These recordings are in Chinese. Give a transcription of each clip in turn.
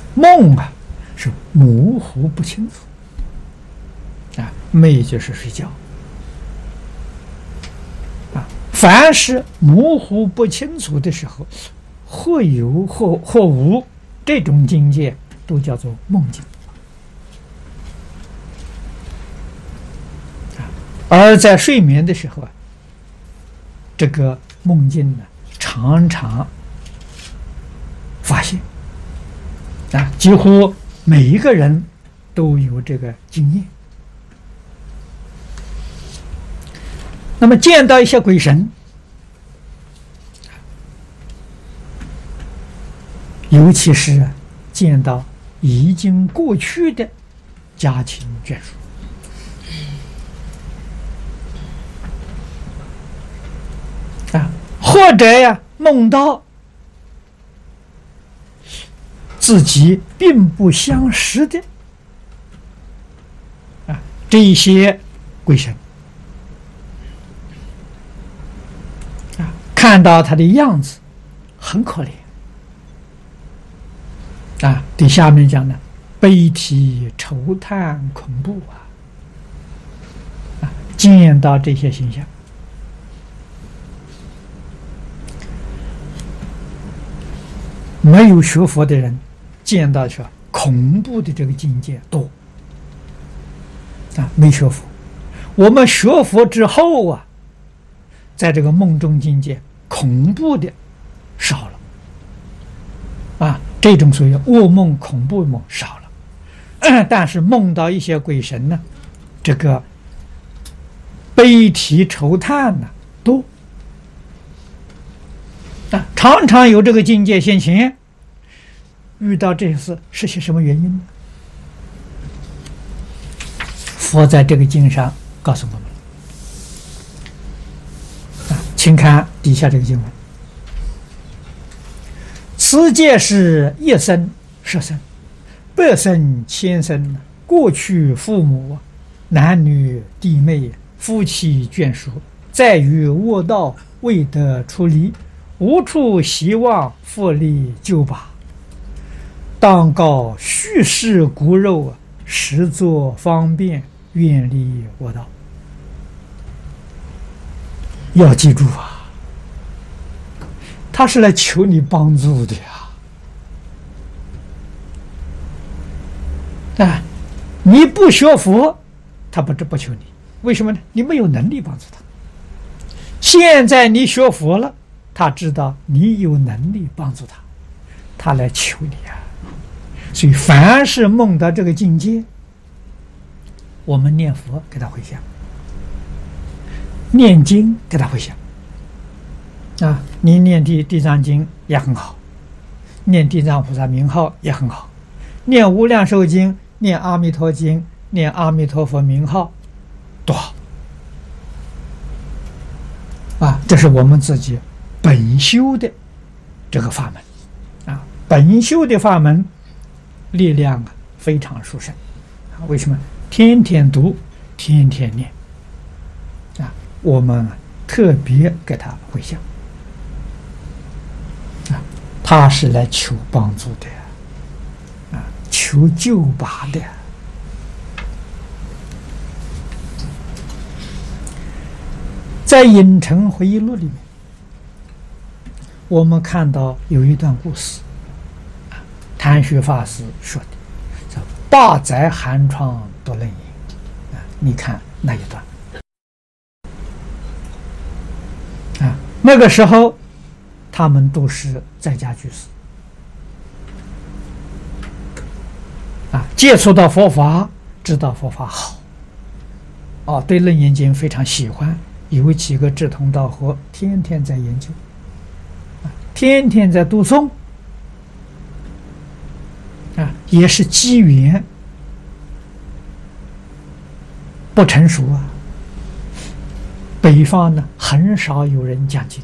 梦啊是模糊不清楚啊，寐就是睡觉啊。凡是模糊不清楚的时候，或有或无，这种境界都叫做梦境啊。而在睡眠的时候啊，这个梦境呢，常常发现啊，几乎每一个人都有这个经验。那么见到一些鬼神，尤其是见到已经过去的家亲眷属，啊，或者呀梦到自己并不相识的啊这一些鬼神啊，看到他的样子很可怜啊，对下面讲呢，悲啼愁叹恐怖啊，见到这些形象。没有学佛的人见到是恐怖的这个境界多啊，没学佛。我们学佛之后啊，在这个梦中境界恐怖的少了啊，这种所谓噩梦恐怖梦少了，但是梦到一些鬼神呢，这个悲啼愁叹呢多啊，常常有这个境界现前。遇到这事是些什么原因呢？佛在这个经上告诉我们啊，请看底下这个经文：此界是一生、十生、百生、千生，过去父母、男女弟妹、夫妻眷属，在于恶道未得出离，无处希望复利救拔。当告虚实骨肉，实作方便，远离恶道。要记住啊，他是来求你帮助的呀！啊，你不学佛，他不求你，为什么呢？你没有能力帮助他。现在你学佛了，他知道你有能力帮助他，他来求你啊。所以凡是梦到这个境界，我们念佛给他回向，念经给他回向啊，你念地藏经也很好，念地藏菩萨名号也很好，念无量寿经、念阿弥陀经、念阿弥陀佛名号多好啊！这是我们自己本修的这个法门啊，本修的法门力量啊非常殊胜啊！为什么？天天读，天天念啊！我们特别给他回向啊，他是来求帮助的啊，求救拔的。在《影城回忆录》里面，我们看到有一段故事。谭学法师说的叫“八载寒窗多冷饮”啊，你看那一段啊，那个时候他们都是在家居士啊，接触到佛法，知道佛法好啊，对楞严经非常喜欢，有几个志同道合，天天在研究啊，天天在读诵。啊，也是机缘不成熟啊。北方呢，很少有人讲经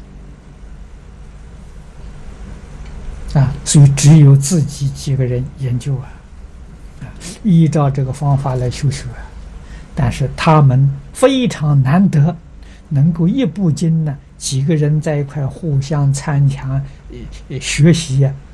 啊，所以只有自己几个人研究啊，依照这个方法来修学啊。但是他们非常难得，能够一部经呢，几个人在一块互相参详学习啊，